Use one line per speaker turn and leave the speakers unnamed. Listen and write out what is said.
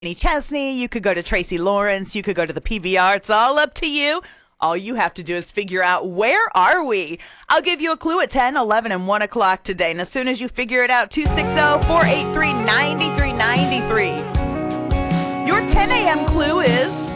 Chesney, you could go to Tracy Lawrence, you could go to the PVR. It's all up to you. All you have to do is figure out, where are we? I'll give you a clue at 10, 11, and 1 o'clock today. And as soon as you figure it out, 260-483-9393. Your 10 a.m. clue is